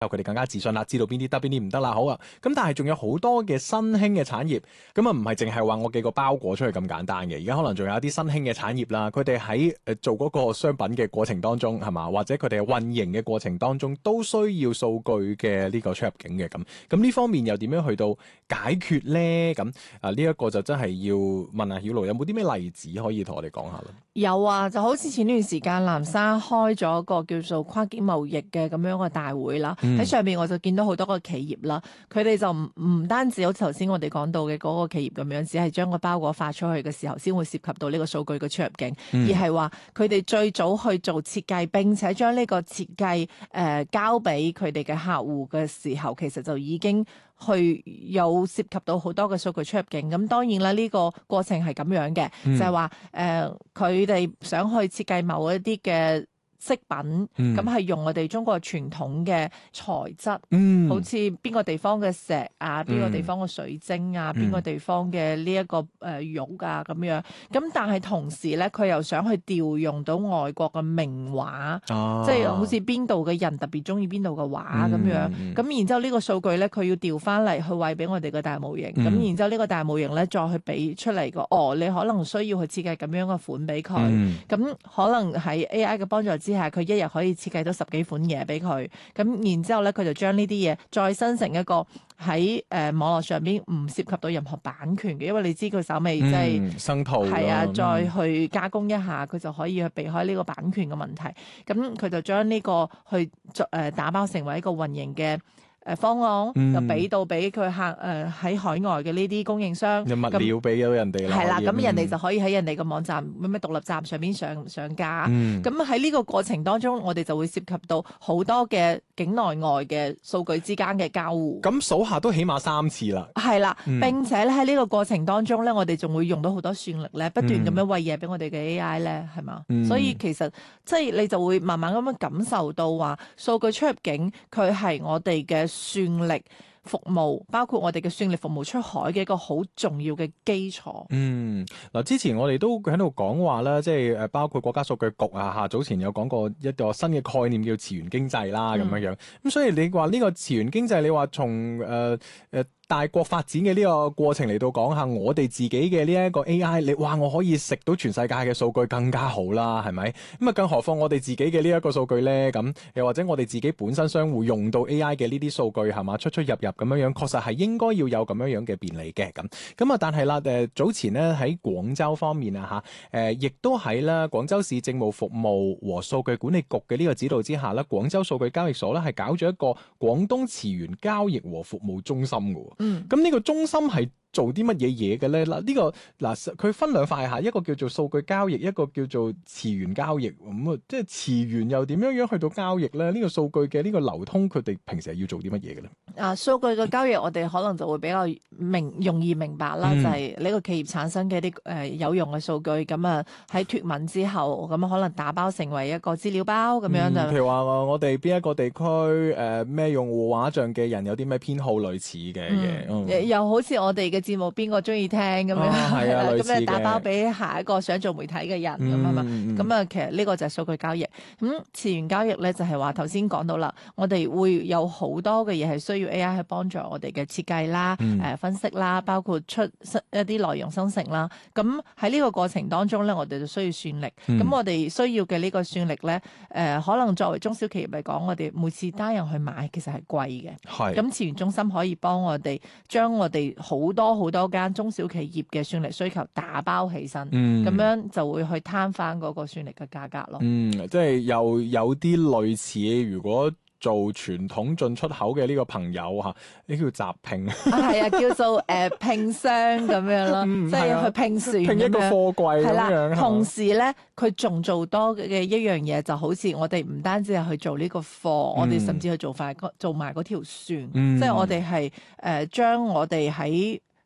佢哋更加自信啦，知道邊啲得邊啲唔得啦。好啊，咁但係仲有好多嘅新興嘅產業，咁啊唔係淨係話我寄個包裹出去咁簡單嘅，而家可能仲有一啲新興嘅產業啦，佢哋喺做嗰個商品嘅過程當中係嘛，或者佢哋運營嘅過程當中都需要數據嘅呢個出入境嘅咁呢方面又點樣去到解決咧？咁呢一個就真係要問下曉露有冇啲咩例子可以同我哋講下咧？ 有啊，就好似前段時間南沙開咗個叫做跨境貿易嘅咁樣嘅大會啦，喺上面我就見到好多個企業啦，佢哋就唔單止好似頭先我哋講到嘅嗰個企業咁樣，只係將個包裹發出去嘅時候先會涉及到呢個數據嘅出入境，而係話佢哋最早去做設計，並且將呢個設計交俾佢哋嘅客戶嘅時候，其實就已經去有涉及到好多嘅數據出入境。咁當然啦，呢個過程係咁樣嘅，就係話佢哋想去設計某一啲嘅飾品，咁係用我哋中國傳統嘅材質，好似邊個地方嘅石啊，邊個地方嘅水晶啊，邊個地方嘅呢一個玉啊咁樣。咁但係同時咧，佢又想去調用到外國嘅名畫，即係好似邊度嘅人特別中意邊度嘅畫咁樣。咁然之後呢個數據咧，佢要調翻嚟去餵俾我哋嘅大模型。咁然之後呢個大模型咧，再去俾出嚟個你可能需要去設計咁樣嘅款俾佢。咁可能喺 AI 嘅幫助之下，佢一日可以設計到10幾款嘢俾佢，咁然之後咧，佢就將呢啲嘢再生成一個喺網絡上邊唔涉及到任何版權嘅，因為你知佢稍微即係生套係啊，再去加工一下，佢就可以去避開呢個版權嘅問題。咁佢就將呢個去打包成為一個運營嘅方案，就俾到俾佢客喺海外嘅呢啲供應商， 有物料俾咗人哋啦， 係啦，咁人哋就可以喺人哋嘅網站咩獨立站上邊上架。咁喺呢個過程當中，我哋就會涉及到好多嘅境內外嘅數據之間嘅交互。 咁數下都起碼3次啦。 係啦，並且咧喺呢個過程當中咧，我哋仲會用到好多算力咧，不斷咁樣餵嘢俾我哋嘅 AI 咧，係嘛？所以其實即係你就會慢慢咁樣感受到話，數據出入境佢係我哋嘅算力服務，包括我哋嘅算力服務出海嘅一個好重要嘅基礎。 嗱，之前我哋都喺度講話啦，即係包括國家數據局啊，早前有講過一個新嘅概念叫次元經濟啦，咁樣樣。咁所以你話呢個次元經濟，你話從大國發展嘅呢個過程嚟到講下，我哋自己嘅呢一個 AI， 你話我可以食到全世界嘅數據更加好啦，係咪？咁啊，更何況我哋自己嘅呢一個數據咧，咁又或者我哋自己本身商戶用到 AI 嘅呢啲數據係嘛，出出入入咁樣樣，確實係應該要有咁樣樣嘅便利嘅咁啊。但係啦，早前咧喺廣州方面啊亦都喺啦廣州市政務服務和數據管理局嘅呢個指導之下咧，廣州數據交易所咧係搞咗一個廣東次元交易和服務中心嘅。咁呢個中心係做啲乜嘢嘢嘅咧？呢個佢分兩塊下，一個叫做數據交易，一個叫做次元交易。咁即係次元又點樣去到交易咧？呢個數據嘅呢個流通，佢哋平時係要做啲乜嘢嘅咧？ 數據嘅交易，我哋可能就會比較容易明白啦，就係呢個企業產生嘅啲有用嘅數據，咁啊喺脫敏之後，咁可能打包成為一個資料包咁樣就。 譬如話我哋邊一個地區咩用戶畫像嘅人有啲咩偏好類似嘅嘢， 又好似我哋嘅節目邊個中意聽咁樣， 係啊， 咁你打包俾下一個想做媒體嘅人咁啊嘛，咁啊其實呢個就係數據交易。咁次元交易咧就係話頭先講到啦，我哋會有好多嘅嘢係需要 AI 去幫助我哋嘅設計啦、分析啦，包括出一啲內容生成啦。咁喺呢個過程當中咧，我哋就需要算力。咁我哋需要嘅呢個算力咧，可能作為中小企業嚟講，我哋每次單人去買其實係貴嘅。 係。 咁次元中心可以幫我哋將我哋好多間中小企業嘅算力需求打包起身，咁樣就會去攤翻嗰個算力嘅價格咯。 即係又有啲類似，如果做傳統進出口嘅呢個朋友嚇，呢叫集聘係啊，叫做拼箱咁樣咯，即係去拼船拼一個貨櫃咁樣。 同時咧，佢仲做多嘅一樣嘢，就好似我哋唔單止係去做呢個貨，我哋甚至去做埋嗰條船，即係我哋係將我哋喺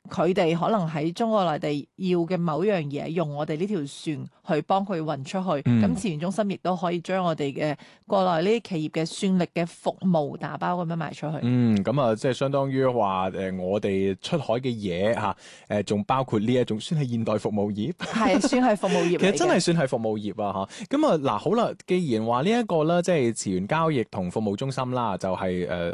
佢哋可能喺中國內地要嘅某樣嘢，用我哋呢條船去幫佢運出去。咁慈源中心亦都可以將我哋嘅國內呢啲企業嘅算力嘅服務打包咁樣賣出去。 咁啊，即係相當於話我哋出海嘅嘢嚇，仲包括呢一種算係現代服務業， 係算係服務業嚟嘅。 其實真係算係服務業啊嚇。咁啊嗱，好啦，既然話呢一個咧，即係慈源交易同服務中心啦，就係